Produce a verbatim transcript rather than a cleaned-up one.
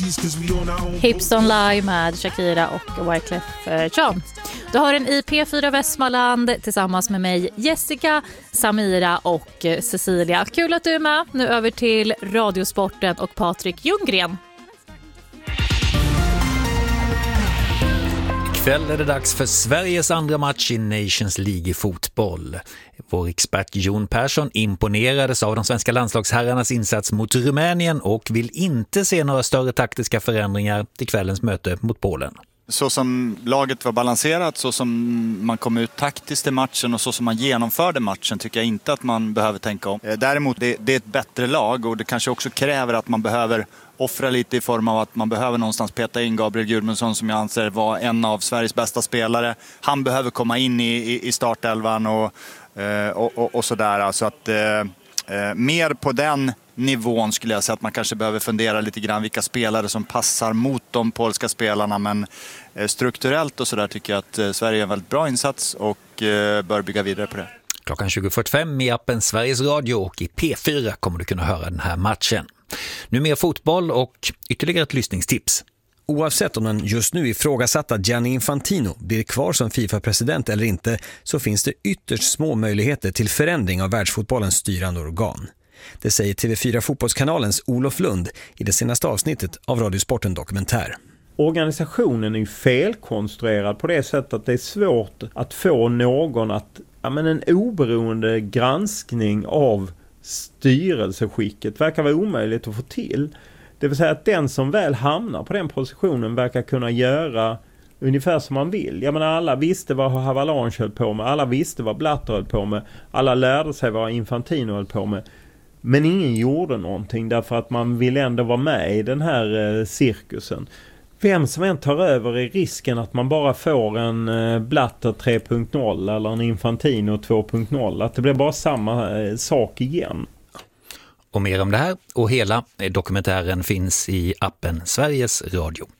Hips Don't Lie med Shakira och Wyclef Jean. Du har en i P fyra Västmanland tillsammans med mig, Jessica, Samira och Cecilia. Kul att du är med. Nu över till Radiosporten och Patrik Ljunggren. Ikväll är det dags för Sveriges andra match i Nations League i fotboll. Vår expert Jon Persson imponerades av de svenska landslagsherrarnas insats mot Rumänien och vill inte se några större taktiska förändringar till kvällens möte mot Polen. Så som laget var balanserat, så som man kom ut taktiskt i matchen och så som man genomförde matchen tycker jag inte att man behöver tänka om. Däremot det, det är ett bättre lag och det kanske också kräver att man behöver offra lite i form av att man behöver någonstans peta in Gabriel Gudmundsson som jag anser var en av Sveriges bästa spelare. Han behöver komma in i, i, i startelvan och, och, och, och sådär. Så att eh, mer på den nivån skulle jag säga att man kanske behöver fundera lite grann vilka spelare som passar mot de polska spelarna, men strukturellt och sådär tycker jag att Sverige är en väldigt bra insats och bör bygga vidare på det. Klockan tjugo fyrtiofem i appen Sveriges Radio och i P fyra kommer du kunna höra den här matchen. Nu mer fotboll och ytterligare ett lyssningstips. Oavsett om den just nu ifrågasatta Gianni Infantino blir kvar som FIFA-president eller inte, så finns det ytterst små möjligheter till förändring av världsfotbollens styrande organ. Det säger T V fyra Fotbollskanalens Olof Lund i det senaste avsnittet av Radiosporten Dokumentär. Organisationen är ju felkonstruerad på det sättet att det är svårt att få någon att, ja, men en oberoende granskning av styrelseskicket verkar vara omöjligt att få till. Det vill säga att den som väl hamnar på den positionen verkar kunna göra ungefär som man vill. Jag menar, alla visste vad Havelange höll på med, alla visste vad Blatter höll på med, alla lärde sig vad Infantino höll på med. Men ingen gjorde någonting därför att man vill ändå vara med i den här eh, cirkusen. Vem som än tar över är risken att man bara får en eh, Blatter tre punkt noll eller en Infantino två punkt noll. Att det blir bara samma eh, sak igen. Och mer om det här och hela dokumentären finns i appen Sveriges Radio.